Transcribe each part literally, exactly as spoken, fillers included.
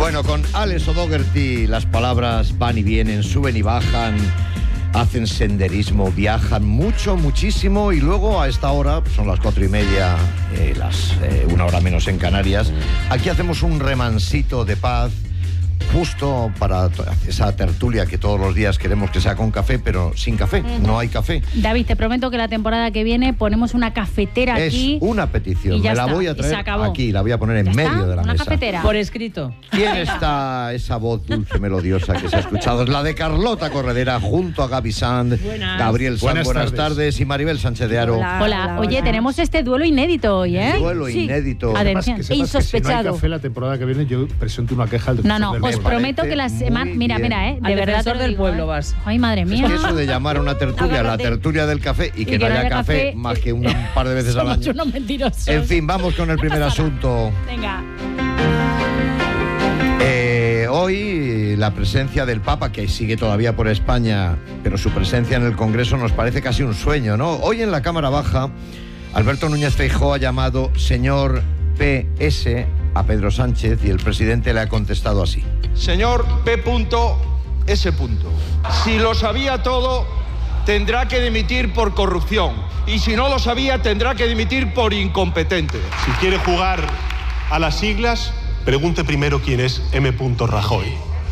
Bueno, con Alex O'Doherty las palabras van y vienen, suben y bajan, hacen senderismo, viajan mucho, muchísimo, y luego a esta hora, son las cuatro y media, eh, las eh, una hora menos en Canarias, aquí hacemos un remansito de paz, justo para esa tertulia que todos los días queremos que sea con café, pero sin café, uh-huh. no hay café. David, te prometo que la temporada que viene ponemos una cafetera es aquí. Es una petición, me la está, voy a traer aquí, la voy a poner en medio está? de la una mesa. Cafetera. Por escrito. ¿Quién está esa voz dulce, melodiosa que se ha escuchado? Es la de Carlota Corredera junto a Gaby Sand, buenas. Gabriel Sand, buenas, buenas tardes. tardes, y Maribel Sánchez de Aro. Hola, hola. hola oye, hola. tenemos este duelo inédito hoy, ¿eh? Duelo sí. inédito. Atención, que insospechado. Que si no hay café la temporada que viene, yo presento una queja al No, no, del os pueblo. prometo que la semana... Mira, bien. mira, ¿eh? De al verdad te lo del digo, pueblo ¿eh? vas. Ay, madre mía. Es que eso de llamar a una tertulia, la tertulia del café, y que, y que no haya café, café más que un par de veces al año. Somos unos mentirosos. En fin, vamos con el primer asunto. Venga. Eh, hoy la presencia del Papa, que sigue todavía por España, pero su presencia en el Congreso nos parece casi un sueño, ¿no? Hoy en la Cámara Baja, Alberto Núñez Feijóo ha llamado señor P S a Pedro Sánchez y el presidente le ha contestado así. Señor P S. Si lo sabía todo, tendrá que dimitir por corrupción. Y si no lo sabía, tendrá que dimitir por incompetente. Si quiere jugar a las siglas, pregunte primero quién es M. Rajoy.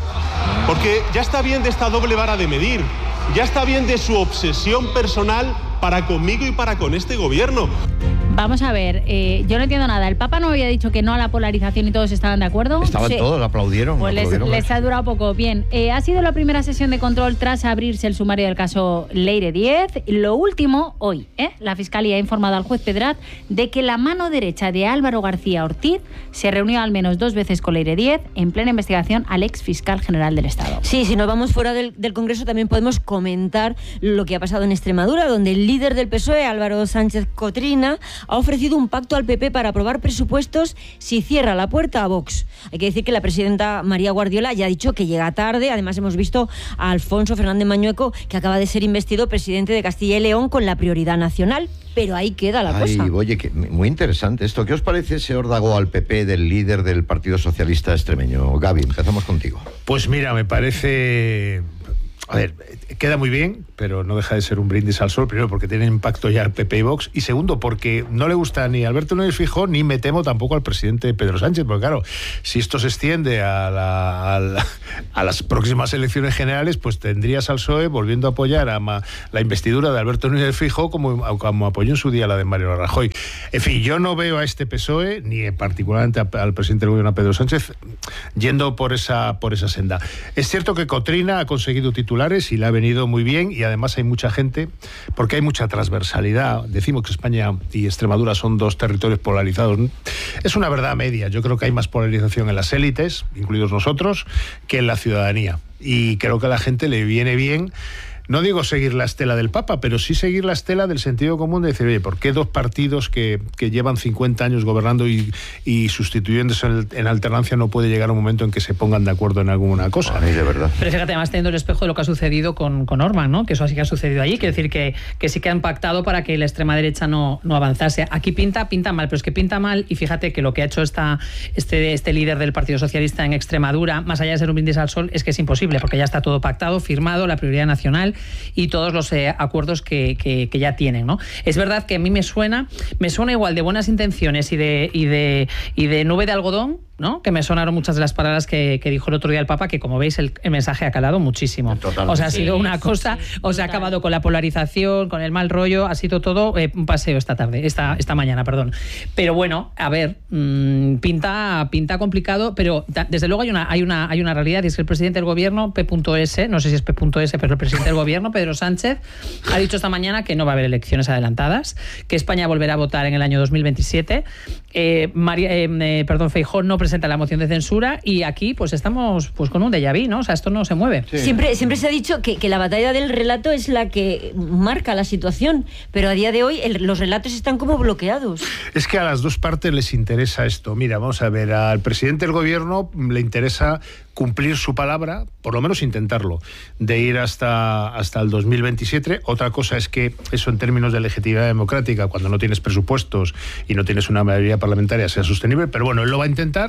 Porque ya está bien de esta doble vara de medir. Ya está bien de su obsesión personal para conmigo y para con este gobierno. Vamos a ver, eh, yo no entiendo nada. ¿El Papa no había dicho que no a la polarización y todos estaban de acuerdo? Estaban sí. todos, aplaudieron. Pues aplaudieron les, les ha durado poco. Bien, eh, ha sido la primera sesión de control tras abrirse el sumario del caso Leire Díez. Lo último, hoy, ¿eh? la Fiscalía ha informado al juez Pedrat de que la mano derecha de Álvaro García Ortiz se reunió al menos dos veces con Leire Díez en plena investigación al ex fiscal general del Estado. Sí, si nos vamos fuera del, del Congreso también podemos comentar lo que ha pasado en Extremadura, donde el líder del P S O E, Álvaro Sánchez Cotrina, ha ofrecido un pacto al P P para aprobar presupuestos si cierra la puerta a Vox. Hay que decir que la presidenta María Guardiola ya ha dicho que llega tarde. Además hemos visto a Alfonso Fernández Mañueco, que acaba de ser investido presidente de Castilla y León con la prioridad nacional. Pero ahí queda la Ay, cosa. Oye, que, muy interesante esto. ¿Qué os parece ese órdago al P P del líder del Partido Socialista extremeño? Gaby, empezamos contigo. Pues mira, me parece... A ver, queda muy bien, pero no deja de ser un brindis al sol, primero porque tiene impacto ya el P P y Vox, y segundo porque no le gusta ni a Alberto Núñez Feijóo ni me temo tampoco al presidente Pedro Sánchez, porque claro, si esto se extiende a, la, a, la, a las próximas elecciones generales, pues tendrías al P S O E volviendo a apoyar a ma, la investidura de Alberto Núñez Feijóo como, como apoyó en su día la de Mariano Rajoy. En fin, yo no veo a este P S O E, ni particularmente a, al presidente del gobierno, a Pedro Sánchez, yendo por esa, por esa senda. Es cierto que Cotrina ha conseguido titular y le ha venido muy bien, y además hay mucha gente, porque hay mucha transversalidad. Decimos que España y Extremadura son dos territorios polarizados. Es una verdad media. Yo creo que hay más polarización en las élites, incluidos nosotros, que en la ciudadanía. Y creo que a la gente le viene bien, no digo seguir la estela del Papa, pero sí seguir la estela del sentido común de decir, oye, ¿por qué dos partidos que, que llevan cincuenta años gobernando y, y sustituyéndose en, en alternancia no puede llegar un momento en que se pongan de acuerdo en alguna cosa? A mí de verdad. Pero fíjate, además teniendo el espejo de lo que ha sucedido con, con Orbán, ¿no? Que eso sí que ha sucedido allí, quiere decir que, que sí que han pactado para que la extrema derecha no, no avanzase. Aquí pinta, pinta mal, pero es que pinta mal, y fíjate que lo que ha hecho esta, este, este líder del Partido Socialista en Extremadura, más allá de ser un brindis al sol, es que es imposible, porque ya está todo pactado, firmado, la prioridad nacional y todos los eh, acuerdos que, que, que ya tienen, ¿no? Es verdad que a mí me suena, me suena igual de buenas intenciones y de, y de, y de nube de algodón, ¿no? Que me sonaron muchas de las palabras que, que dijo el otro día el Papa, que como veis el, el mensaje ha calado muchísimo. Totalmente. O sea, ha sido sí, una sí, cosa, sí, o sea, ha acabado con la polarización, con el mal rollo, ha sido todo eh, un paseo esta tarde, esta, esta mañana, perdón. Pero bueno, a ver, mmm, pinta, pinta complicado, pero da, desde luego hay una, hay una, hay una realidad, y es que el presidente del gobierno, P S, no sé si es P S, pero el presidente del gobierno, Pedro Sánchez, ha dicho esta mañana que no va a haber elecciones adelantadas, que España volverá a votar en el año dos mil veintisiete. Eh, María, eh, perdón, Feijóo no presenta la moción de censura, y aquí pues estamos pues con un déjà vu, ¿no? O sea, esto no se mueve. Sí. Siempre, siempre se ha dicho que, que la batalla del relato es la que marca la situación, pero a día de hoy el, los relatos están como bloqueados. Es que a las dos partes les interesa esto. Mira, vamos a ver, al presidente del gobierno le interesa cumplir su palabra, por lo menos intentarlo, de ir hasta, hasta el dos mil veintisiete. Otra cosa es que eso en términos de legitimidad democrática, cuando no tienes presupuestos y no tienes una mayoría parlamentaria, sea sostenible, pero bueno, él lo va a intentar,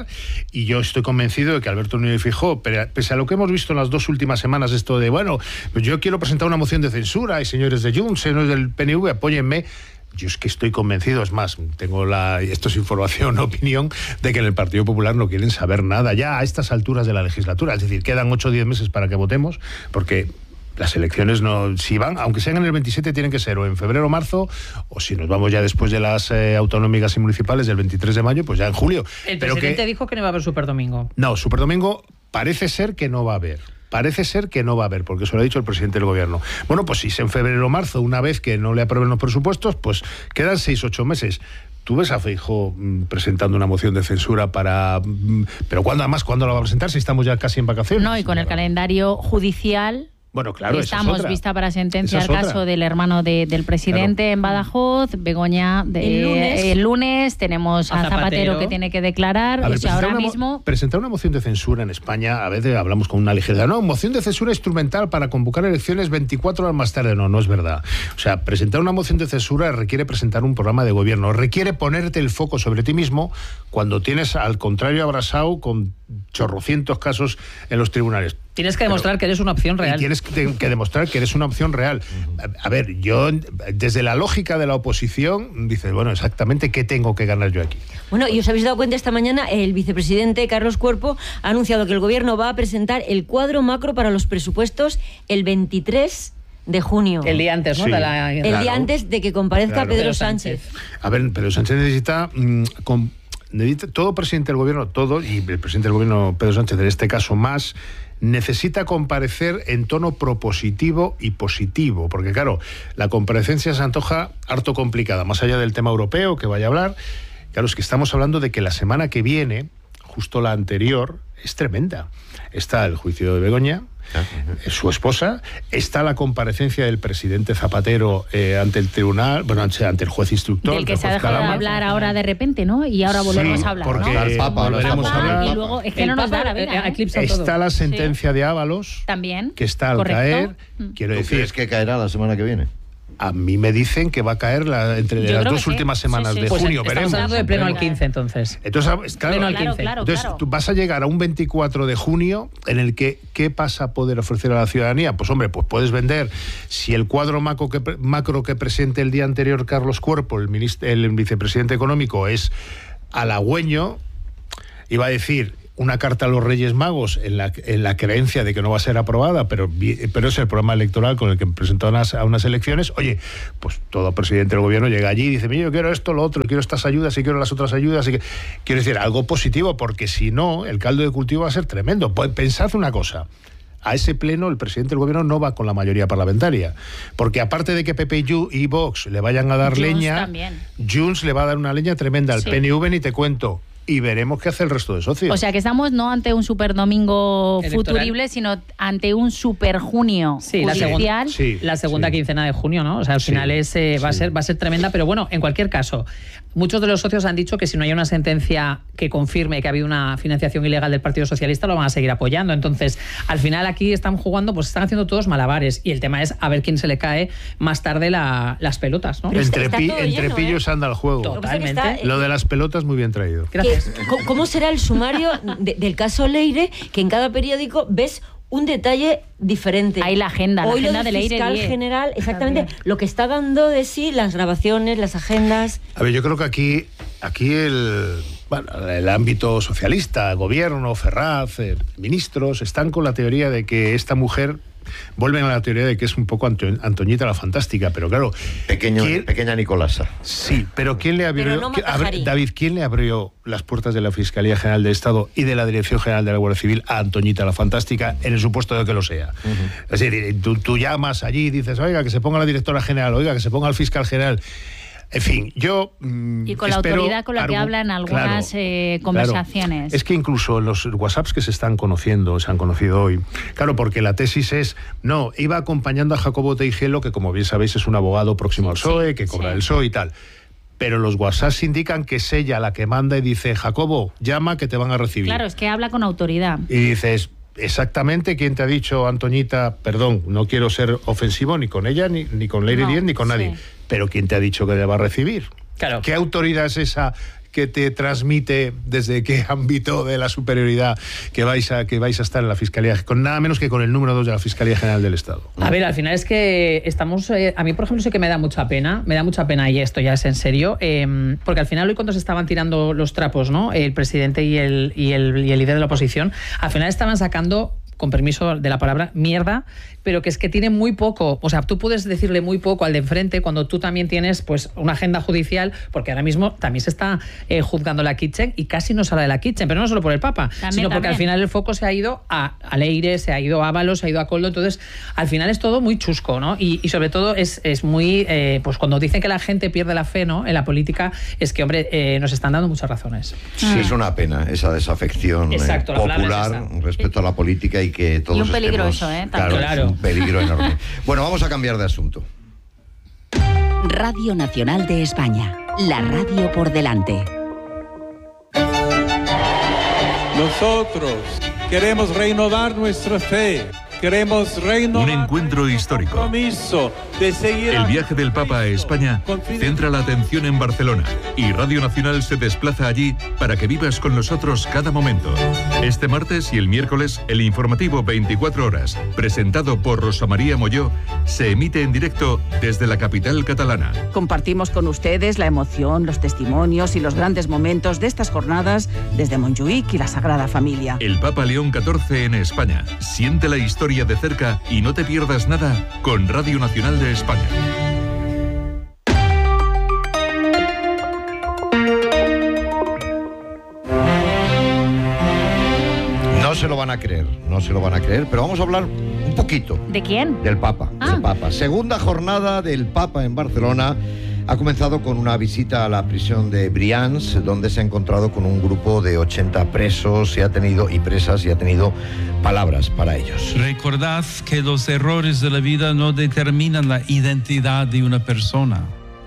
y yo estoy convencido de que Alberto Núñez Feijóo, pese a lo que hemos visto en las dos últimas semanas, esto de, bueno, yo quiero presentar una moción de censura y señores de Junts, señores del P N V, apóyenme. Yo es que estoy convencido, es más, tengo la, esto es información, opinión, de que en el Partido Popular no quieren saber nada ya a estas alturas de la legislatura. Es decir, quedan ocho o diez meses para que votemos, porque las elecciones, no, si van, aunque sean en el veintisiete, tienen que ser o en febrero o marzo, o si nos vamos ya después de las eh, autonómicas y municipales del veintitrés de mayo, pues ya en julio. El Pero presidente que, dijo que no iba a haber Superdomingo. No, Superdomingo parece ser que no va a haber. Parece ser que no va a haber, porque eso lo ha dicho el presidente del gobierno. Bueno, pues si es en febrero o marzo, una vez que no le aprueben los presupuestos, pues quedan seis, ocho meses. ¿Tú ves a Feijóo mmm, presentando una moción de censura para... Mmm, pero ¿cuándo, además, cuándo la va a presentar si estamos ya casi en vacaciones? No, y con el calendario judicial... Bueno, claro, estamos vista para sentencia el caso del hermano de, del presidente claro. en Badajoz, Begoña, de, el, lunes. el lunes tenemos a, a Zapatero. Zapatero que tiene que declarar. A ver, o sea, ahora una, mismo presentar una moción de censura en España, a veces hablamos con una ligereza, no, moción de censura instrumental para convocar elecciones veinticuatro horas más tarde, no, no es verdad. O sea, presentar una moción de censura requiere presentar un programa de gobierno, requiere ponerte el foco sobre ti mismo cuando tienes al contrario abrasado con chorrocientos casos en los tribunales. Tienes que demostrar Pero, que eres una opción real. Y tienes que, que demostrar que eres una opción real. A, a ver, yo, desde la lógica de la oposición, dices, bueno, exactamente, ¿qué tengo que ganar yo aquí? Bueno, y os habéis dado cuenta esta mañana, el vicepresidente Carlos Cuerpo ha anunciado que el gobierno va a presentar el cuadro macro para los presupuestos el veintitrés de junio. El día antes, ¿no? Sí, de la... El claro. día antes de que comparezca claro. Pedro, Pedro Sánchez. Sánchez. A ver, Pedro Sánchez necesita... Mmm, con, necesita todo presidente del gobierno, todo, y el presidente del gobierno, Pedro Sánchez, en este caso más... necesita comparecer en tono propositivo y positivo, porque claro, la comparecencia se antoja harto complicada, más allá del tema europeo que vaya a hablar. Claro, es que estamos hablando de que la semana que viene, justo la anterior, es tremenda. Está el juicio de Begoña, uh-huh. su esposa, está la comparecencia del presidente Zapatero eh, ante el tribunal, bueno, ante, ante el juez instructor. Del que se ha dejado de hablar ahora de repente, ¿no? Y ahora volvemos sí, a hablar, porque ¿no? el Papa, volveremos a hablar. Y luego, es que el no nos Papa, da la vida. Eh, ¿eh? Está la sentencia sí. de Ábalos, también, que está al correcto. caer. Mm. Quiero ¿Tú decir, crees que caerá la semana que viene? A mí me dicen que va a caer la, entre Yo las dos sí. últimas semanas sí, sí. de pues junio. Estamos Veremos. hablando de pleno al quince, entonces. Entonces, claro, pleno al claro, quince. claro, entonces claro. tú vas a llegar a un veinticuatro de junio en el que, ¿qué pasa a poder ofrecer a la ciudadanía? Pues hombre, pues puedes vender, si el cuadro macro que, macro que presente el día anterior Carlos Cuerpo, el, ministro, el vicepresidente económico, es halagüeño, iba a decir... una carta a los Reyes Magos en la, en la creencia de que no va a ser aprobada, pero, pero es el programa electoral con el que presentó a unas, a unas elecciones. Oye, pues todo presidente del gobierno llega allí y dice, mira, yo quiero esto, lo otro, quiero estas ayudas y quiero las otras ayudas. Y que... Quiero decir, algo positivo, porque si no, el caldo de cultivo va a ser tremendo. Pensad una cosa. A ese pleno el presidente del gobierno no va con la mayoría parlamentaria, porque aparte de que P P y Vox le vayan a dar Junts leña, también. Junts le va a dar una leña tremenda al sí. P N V, ni te cuento. Y veremos qué hace el resto de socios. O sea, que estamos no ante un super domingo Electoral. futurible, sino ante un super junio Sí, la segunda, Sí, la segunda sí. quincena de junio, ¿no? O sea, al Sí, final es, eh, va, a sí. ser, va a ser tremenda, pero bueno, en cualquier caso, muchos de los socios han dicho que si no hay una sentencia que confirme que ha habido una financiación ilegal del Partido Socialista, lo van a seguir apoyando. Entonces, al final aquí están jugando, pues están haciendo todos malabares, y el tema es a ver quién se le cae más tarde la, las pelotas, ¿no? Pero Entre, está pi- todo entre lleno, pillos ¿eh? anda el juego. Totalmente. Lo que pasa es que está, Lo de las pelotas muy bien traído. Gracias. Que- ¿Cómo, ¿Cómo será el sumario de- del caso Leire, que en cada periódico ves un detalle diferente? Hay la agenda, la Hoy agenda lo de del Leire fiscal diez. general, exactamente, También. lo que está dando de sí las grabaciones, las agendas. A ver, yo creo que aquí, aquí el, bueno, el ámbito socialista, gobierno, Ferraz, eh, ministros, están con la teoría de que esta mujer... Vuelven a la teoría de que es un poco Anto- Antoñita la Fantástica, pero claro... Pequeño, ¿quién- pequeña Nicolasa. Sí, pero ¿quién le abrió, Pero no ¿quién- Matajari. abre- David, ¿quién le abrió las puertas de la Fiscalía General del Estado y de la Dirección General de la Guardia Civil a Antoñita la Fantástica, en el supuesto de que lo sea? Uh-huh. Es decir, tú, tú llamas allí y dices, oiga, que se ponga la directora general, oiga, que se ponga el fiscal general... En fin, yo... Mmm, Y con la espero autoridad con la que argu- hablan algunas claro, eh, claro. conversaciones. Es que incluso los WhatsApps que se están conociendo, se han conocido hoy, claro, porque la tesis es, no, iba acompañando a Jacobo Teijelo, que como bien sabéis es un abogado próximo al P S O E, Sí, que cobra sí. el P S O E y tal. Pero los WhatsApps indican que es ella la que manda y dice, Jacobo, llama que te van a recibir. Claro, es que habla con autoridad. Y dices, exactamente quién te ha dicho, Antoñita, perdón, no quiero ser ofensivo ni con ella, ni, ni con Leire No, Díez, ni con sí. nadie, pero quién te ha dicho que le va a recibir. Claro. ¿Qué autoridad es esa que te transmite desde qué ámbito de la superioridad que vais a que vais a estar en la Fiscalía, con nada menos que con el número dos de la Fiscalía General del Estado? A ver, al final es que estamos, eh, a mí por ejemplo sí que me da mucha pena, me da mucha pena, y esto ya es en serio, eh, porque al final hoy cuando se estaban tirando los trapos, ¿no?, el presidente y el, y el, y el líder de la oposición, al final estaban sacando, con permiso de la palabra, mierda, pero que es que tiene muy poco. O sea, tú puedes decirle muy poco al de enfrente cuando tú también tienes pues una agenda judicial, porque ahora mismo también se está eh, juzgando la Kitchen y casi no se habla de la Kitchen, pero no solo por el Papa, también, sino porque también al final el foco se ha ido a, a Leire, se ha ido a Ábalos, se ha ido a Koldo. Entonces, al final es todo muy chusco, ¿no? Y, y sobre todo es, es muy... Eh, pues cuando dicen que la gente pierde la fe, ¿no?, en la política, es que, hombre, eh, nos están dando muchas razones. Sí, ah. es una pena esa desafección Exacto, eh, popular respecto a la política y que todos y un peligro estemos, eso, ¿eh? Claro, claro. Es un peligro enorme. Bueno, vamos a cambiar de asunto. Radio Nacional de España, la radio por delante. Nosotros queremos renovar nuestra fe. Queremos renovar un encuentro histórico. De seguir el viaje del Papa a España centra la atención en Barcelona y Radio Nacional se desplaza allí para que vivas con nosotros cada momento. Este martes y el miércoles, el informativo veinticuatro horas, presentado por Rosa María Molló, se emite en directo desde la capital catalana. Compartimos con ustedes la emoción, los testimonios y los grandes momentos de estas jornadas desde Montjuïc y la Sagrada Familia. El Papa León catorce en España. Siente la historia de cerca y no te pierdas nada con Radio Nacional de España. No se lo van a creer, no se lo van a creer, pero vamos a hablar un poquito. ¿De quién? Del Papa, ah. del Papa. Segunda jornada del Papa en Barcelona. Ha comenzado con una visita a la prisión de Brians, donde se ha encontrado con un grupo de ochenta presos y ha tenido y presas y ha tenido palabras para ellos. Recordad que los errores de la vida no determinan la identidad de una persona.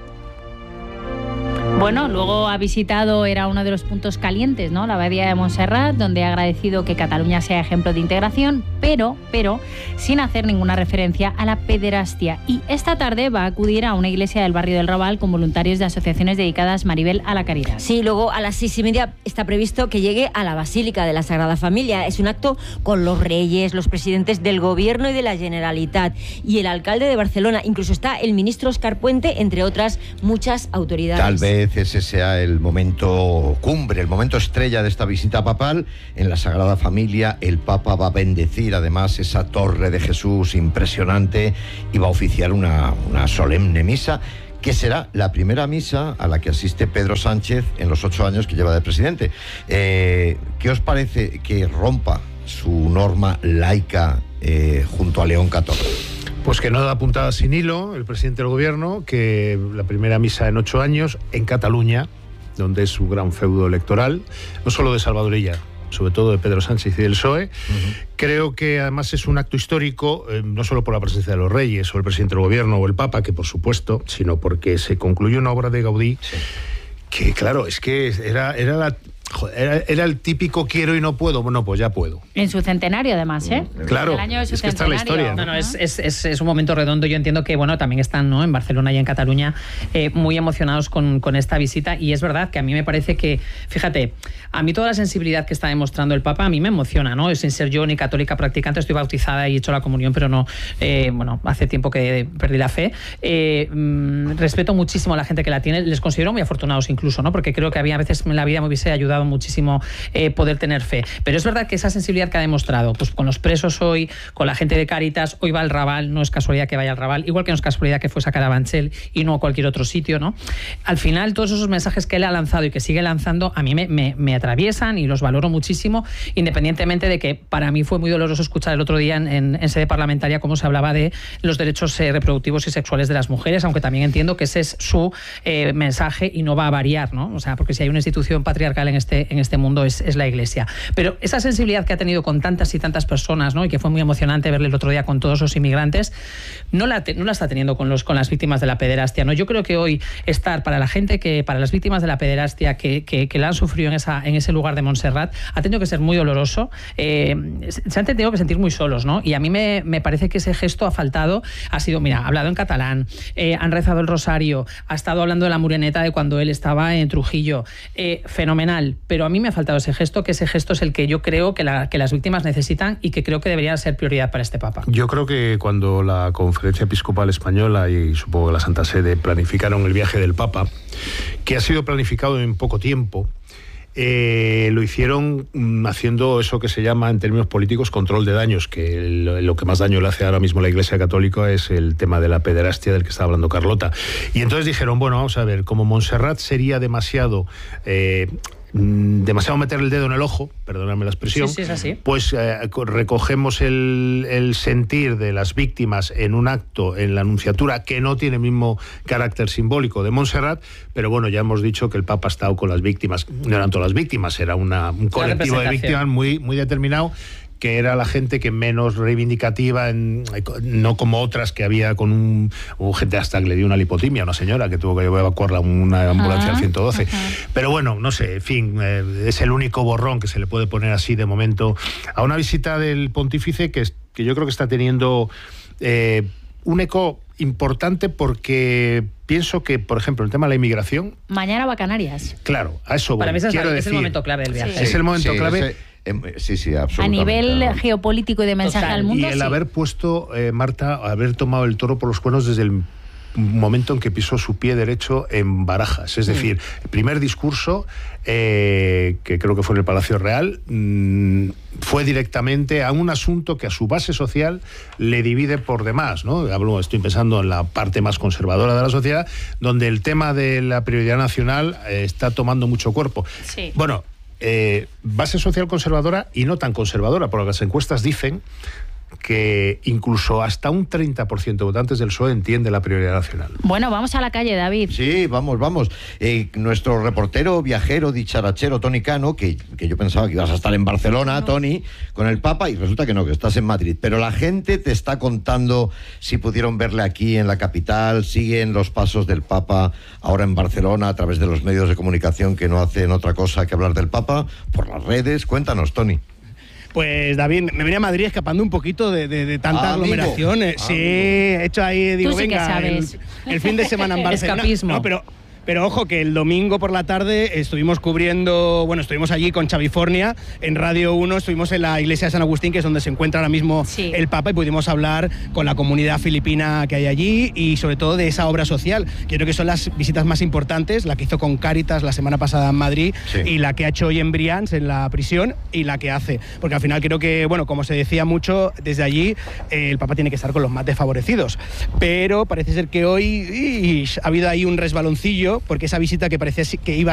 Bueno, luego ha visitado, era uno de los puntos calientes, ¿no?, la abadía de Montserrat, donde ha agradecido que Cataluña sea ejemplo de integración, pero, pero, sin hacer ninguna referencia a la pederastia. Y esta tarde va a acudir a una iglesia del barrio del Raval con voluntarios de asociaciones dedicadas, Maribel, a la caridad. Sí, luego a las seis y media está previsto que llegue a la Basílica de la Sagrada Familia. Es un acto con los reyes, los presidentes del Gobierno y de la Generalitat y el alcalde de Barcelona. Incluso está el ministro Óscar Puente, entre otras muchas autoridades. Tal vez ese sea el momento cumbre, el momento estrella de esta visita papal. En la Sagrada Familia el Papa va a bendecir además esa torre de Jesús impresionante y va a oficiar una, una solemne misa, que será la primera misa a la que asiste Pedro Sánchez en los ocho años que lleva de presidente. Eh, ¿Qué os parece que rompa su norma laica eh, junto a León catorce? Pues que no da puntada sin hilo el presidente del gobierno, que la primera misa en ocho años en Cataluña, donde es su gran feudo electoral, no solo de Salvador Illa, sobre todo de Pedro Sánchez y del P S O E. Uh-huh. Creo que además es un acto histórico, eh, no solo por la presencia de los reyes o el presidente del gobierno o el Papa, que por supuesto, sino porque se concluyó una obra de Gaudí, sí, que claro, es que era, era la... Era, era el típico quiero y no puedo. Bueno, pues ya puedo. En su centenario, además, ¿eh? Claro, el año de su es que está la historia. No, no, es, es, es, es un momento redondo. Yo entiendo que, bueno, también están, ¿no?, en Barcelona y en Cataluña eh, muy emocionados con, con esta visita. Y es verdad que a mí me parece que, fíjate, a mí toda la sensibilidad que está demostrando el Papa a mí me emociona, ¿no? Sin ser yo ni católica practicante, estoy bautizada y he hecho la comunión, pero no, eh, bueno, hace tiempo que perdí la fe. Eh, mm, respeto muchísimo a la gente que la tiene. Les considero muy afortunados incluso, ¿no? Porque creo que había a veces en la vida me hubiese ayudado muchísimo Eh, poder tener fe. Pero es verdad que esa sensibilidad que ha demostrado, pues con los presos hoy, con la gente de Cáritas, hoy va al Raval, no es casualidad que vaya al Raval, igual que no es casualidad que fuese a Carabanchel y no a cualquier otro sitio, ¿no? Al final, todos esos mensajes que él ha lanzado y que sigue lanzando, a mí me, me, me atraviesan y los valoro muchísimo, independientemente de que para mí fue muy doloroso escuchar el otro día en, en, en sede parlamentaria cómo se hablaba de los derechos eh, reproductivos y sexuales de las mujeres, aunque también entiendo que ese es su eh, mensaje y no va a variar, ¿no? O sea, porque si hay una institución patriarcal en este este, en este mundo es, es la Iglesia. Pero esa sensibilidad que ha tenido con tantas y tantas personas, ¿no? Y que fue muy emocionante verle el otro día con todos los inmigrantes, no la, te, no la está teniendo con, los, con las víctimas de la pederastia, ¿no? Yo creo que hoy estar para la gente, que para las víctimas de la pederastia que, que, que la han sufrido en, esa, en ese lugar de Montserrat, ha tenido que ser muy doloroso. Eh, se han tenido que sentir muy solos, ¿no? Y a mí me, me parece que ese gesto ha faltado, ha sido, mira, ha hablado en catalán, eh, han rezado el rosario, ha estado hablando de la Moreneta de cuando él estaba en Trujillo, eh, fenomenal, pero a mí me ha faltado ese gesto, que ese gesto es el que yo creo que, la, que las víctimas necesitan y que creo que debería ser prioridad para este Papa. Yo creo que cuando la Conferencia Episcopal Española y supongo que la Santa Sede planificaron el viaje del Papa, que ha sido planificado en poco tiempo, Eh, lo hicieron mm, haciendo eso que se llama en términos políticos control de daños, que lo, lo que más daño le hace ahora mismo a la Iglesia Católica es el tema de la pederastia del que estaba hablando Carlota. Y entonces dijeron, bueno, vamos a ver, como Montserrat sería demasiado... Eh, demasiado meter el dedo en el ojo, perdóname la expresión, sí, sí, es así. Pues eh, recogemos el, el sentir de las víctimas en un acto en la Anunciatura que no tiene el mismo carácter simbólico de Montserrat, pero bueno, ya hemos dicho que el Papa ha estado con las víctimas, no eran todas las víctimas, era una, un colectivo de víctimas muy, muy determinado, que era la gente que menos reivindicativa, en, no como otras que había con un... Hubo gente hasta que le dio una lipotimia a una señora que tuvo que evacuarla una ambulancia ajá, al ciento doce. Ajá. Pero bueno, no sé, en fin, eh, es el único borrón que se le puede poner así de momento a una visita del pontífice que, que yo creo que está teniendo eh, un eco importante, porque pienso que, por ejemplo, el tema de la inmigración... Mañana va a Canarias. Claro, a eso voy. Para mí es, Quiero es decir, el momento clave del viaje. Sí. Es el momento sí, clave... Ese... Sí, sí, absolutamente. A nivel ¿no? geopolítico y de mensaje Total. al mundo. Y el sí. haber puesto, eh, Marta, haber tomado el toro por los cuernos desde el momento en que pisó su pie derecho en Barajas. Es decir, el primer discurso, eh, que creo que fue en el Palacio Real, mmm, fue directamente a un asunto que a su base social le divide por demás, ¿no? Hablo, estoy pensando en la parte más conservadora de la sociedad, donde el tema de la prioridad nacional eh, está tomando mucho cuerpo. Sí. Bueno, Eh, base social conservadora y no tan conservadora, porque las encuestas dicen que incluso hasta un treinta por ciento de votantes del P S O E entiende la prioridad nacional. Bueno, vamos a la calle, David. Sí, vamos, vamos. Eh, nuestro reportero, viajero, dicharachero, Toni Cano, que, que yo pensaba que ibas a estar en Barcelona, no. Toni, con el Papa, y resulta que no, que estás en Madrid. Pero la gente te está contando si pudieron verle aquí en la capital, siguen los pasos del Papa ahora en Barcelona a través de los medios de comunicación que no hacen otra cosa que hablar del Papa, por las redes. Cuéntanos, Toni. Pues David, me venía a Madrid escapando un poquito de, de, de tanta ah, aglomeración. Eh, sí, he hecho ahí, digo, Tú sí venga, que sabes. El, el fin de semana en Barcelona. Escapismo. No, pero Pero ojo que el domingo por la tarde estuvimos cubriendo, bueno, estuvimos allí con Chavifornia en Radio uno, estuvimos en la iglesia de San Agustín, que es donde se encuentra ahora mismo sí. el Papa, y pudimos hablar con la comunidad filipina que hay allí y sobre todo de esa obra social, que creo que son las visitas más importantes, la que hizo con Cáritas la semana pasada en Madrid sí. y la que ha hecho hoy en Brians, en la prisión, y la que hace, porque al final creo que, bueno, como se decía mucho, desde allí eh, el Papa tiene que estar con los más desfavorecidos, pero parece ser que hoy y, ha habido ahí un resbaloncillo, porque esa visita que parecía que iba